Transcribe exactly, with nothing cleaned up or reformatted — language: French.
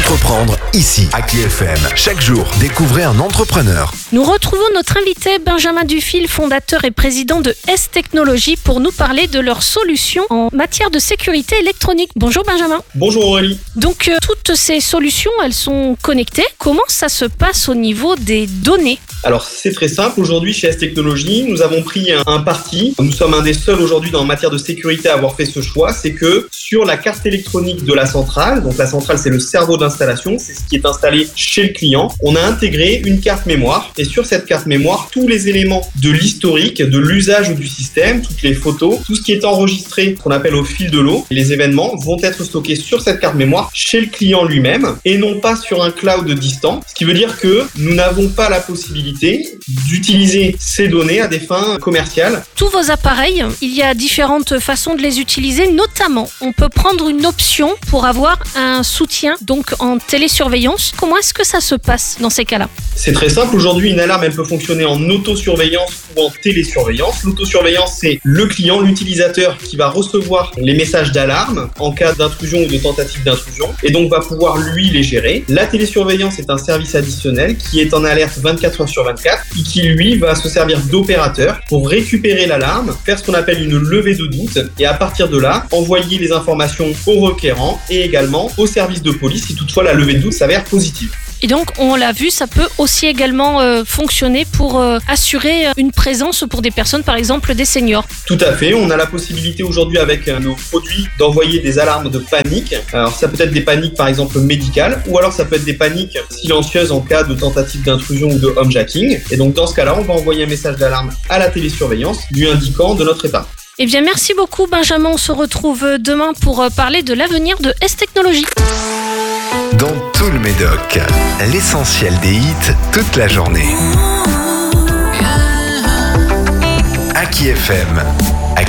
Entreprendre ici, à K F M. Chaque jour, découvrez un entrepreneur. Nous retrouvons notre invité Benjamin Dufil, fondateur et président de S Technologies, pour nous parler de leurs solutions en matière de sécurité électronique. Bonjour Benjamin. Bonjour Aurélie. Donc euh, toutes ces solutions, elles sont connectées. Comment ça se passe au niveau des données ? Alors c'est très simple, aujourd'hui chez S Technologies, nous avons pris un, un parti. Nous sommes un des seuls aujourd'hui dans matière de sécurité à avoir fait ce choix, c'est que sur la carte électronique de la centrale, donc la centrale c'est le cerveau d'installation, c'est ce qui est installé chez le client, on a intégré une carte mémoire et sur cette carte mémoire, tous les éléments de l'historique, de l'usage du système, toutes les photos, tout ce qui est enregistré, qu'on appelle au fil de l'eau, les événements vont être stockés sur cette carte mémoire chez le client lui-même et non pas sur un cloud distant, ce qui veut dire que nous n'avons pas la possibilité d'utiliser ces données à des fins commerciales. Tous vos appareils, il y a différentes façons de les utiliser, notamment on peut prendre une option pour avoir un soutien donc en télésurveillance. Comment est-ce que ça se passe dans ces cas-là ? C'est très simple, aujourd'hui une alarme elle peut fonctionner en autosurveillance ou en télésurveillance. L'autosurveillance c'est le client, l'utilisateur qui va recevoir les messages d'alarme en cas d'intrusion ou de tentative d'intrusion et donc va pouvoir lui les gérer. La télésurveillance est un service additionnel qui est en alerte vingt-quatre heures sur vingt-quatre et qui lui va se servir d'opérateur pour récupérer l'alarme, faire ce qu'on appelle une levée de doute et à partir de là envoyer les informations au requérant et également au service de police si toutefois la levée de doute s'avère positive. Et donc, on l'a vu, ça peut aussi également euh, fonctionner pour euh, assurer une présence pour des personnes, par exemple des seniors. Tout à fait, on a la possibilité aujourd'hui avec euh, nos produits d'envoyer des alarmes de panique. Alors ça peut être des paniques par exemple médicales ou alors ça peut être des paniques silencieuses en cas de tentative d'intrusion ou de homejacking. Et donc dans ce cas-là, on va envoyer un message d'alarme à la télésurveillance lui indiquant de notre état. Eh bien, merci beaucoup Benjamin, on se retrouve demain pour parler de l'avenir de S Technologies. Dans tout le Médoc, l'essentiel des hits toute la journée. À K F M.